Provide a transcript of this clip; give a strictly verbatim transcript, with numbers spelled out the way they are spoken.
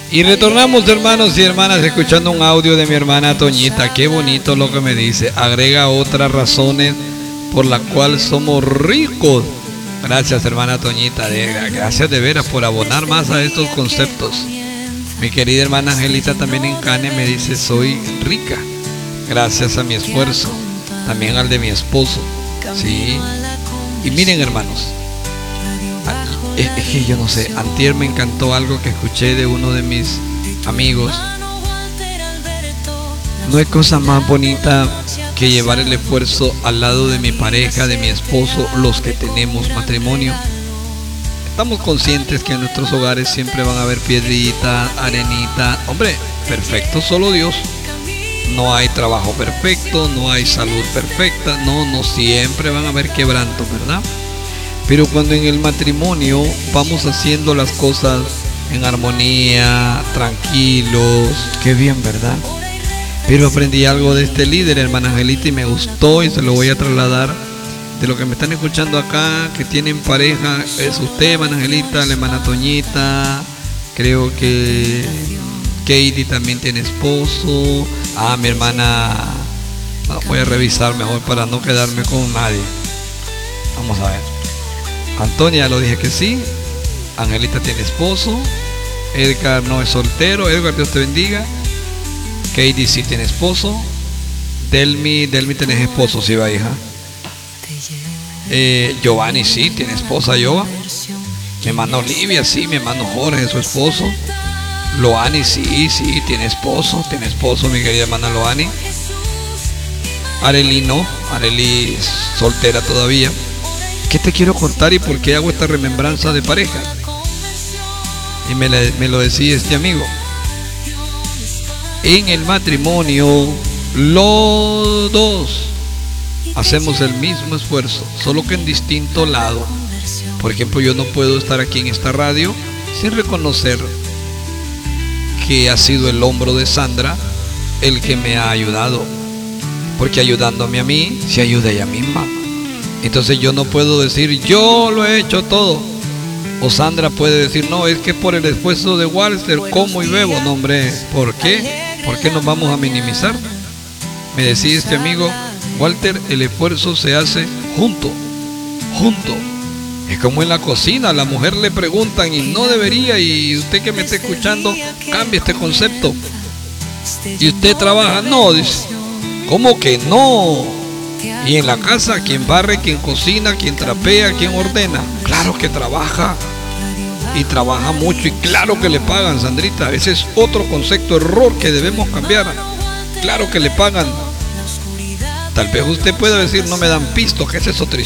Y retornamos, hermanos y hermanas, escuchando un audio de mi hermana Toñita. Qué bonito lo que me dice. Agrega otras razones por las cuales somos ricos. Gracias, hermana Toñita. De, gracias de veras por abonar más a estos conceptos. Mi querida hermana Angelita también en Cane me dice: soy rica gracias a mi esfuerzo, también al de mi esposo. Sí. Y miren, hermanos, es, es que yo no sé, antier me encantó algo que escuché de uno de mis amigos. No hay cosa más bonita que llevar el esfuerzo al lado de mi pareja, de mi esposo, los que tenemos matrimonio. Estamos conscientes que en nuestros hogares siempre van a haber piedrita, arenita. Hombre, perfecto solo Dios. No hay trabajo perfecto, no hay salud perfecta. No, no siempre van a haber quebrantos, ¿verdad? Pero cuando en el matrimonio vamos haciendo las cosas en armonía, tranquilos, qué bien, ¿verdad? Pero aprendí algo de este líder, hermana Angelita, y me gustó y se lo voy a trasladar. De lo que me están escuchando acá, que tienen pareja, es usted, hermana Angelita, la hermana Toñita, creo que Katie también tiene esposo. Ah, mi hermana, no, voy a revisar mejor para no quedarme con nadie. Vamos a ver. Antonia, lo dije que sí. Angelita tiene esposo. Edgar no es soltero. Edgar, Dios te bendiga. Katie sí tiene esposo. Delmi, Delmi tenés esposo, sí va, hija. Eh, Giovanni sí tiene esposa, Giova. Mi hermano Olivia sí, mi hermano Jorge, su esposo. Loani sí, sí, tiene esposo, tiene esposo, mi querida hermana Loani. Areli no, Areli es soltera todavía. ¿Qué te quiero contar y por qué hago esta remembranza de pareja? Y me, la, me lo decía este amigo. En el matrimonio, los dos hacemos el mismo esfuerzo, solo que en distinto lado. Por ejemplo, yo no puedo estar aquí en esta radio sin reconocer que ha sido el hombro de Sandra el que me ha ayudado, porque ayudándome a mí se ayuda ella misma. Entonces yo no puedo decir yo lo he hecho todo, o Sandra puede decir no, es que por el esfuerzo de Walter como y bebo. No, hombre, ¿por qué? ¿Por qué nos vamos a minimizar? Me decía este amigo: Walter, el esfuerzo se hace junto, junto. Es como en la cocina, a la mujer le preguntan y no debería, y usted que me está escuchando, cambie este concepto. Y usted trabaja, no, dice. ¿Cómo que no? Y en la casa, quien barre, quien cocina, quien trapea, quien ordena, claro que trabaja. Y trabaja mucho y claro que le pagan, Sandrita. Ese es otro concepto, error que debemos cambiar. Claro que le pagan. Tal vez usted pueda decir no me dan pisto, que esa es otra historia.